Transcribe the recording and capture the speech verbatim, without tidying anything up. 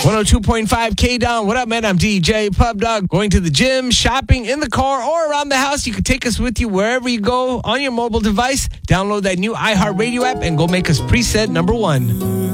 one oh two point five K Down. What up, man? I'm D J Pub Dog. Going to the gym, shopping, in the car, or around the house. You can take us with you wherever you go on your mobile device. Download that new iHeartRadio app and go make us preset number one.